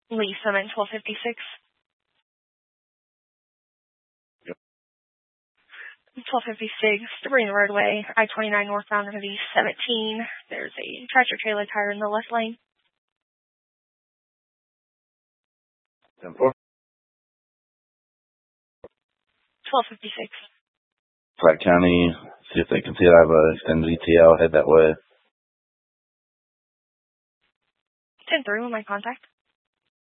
Lisa, I'm at 1256. Yep. 1256, Sabrina roadway, I-29 northbound of E17. There's a tractor trailer tire in the left lane. 10-4. 1256. Platte County, see if they can see it. I have an extended ETL, head that way. 10-3 with my contact.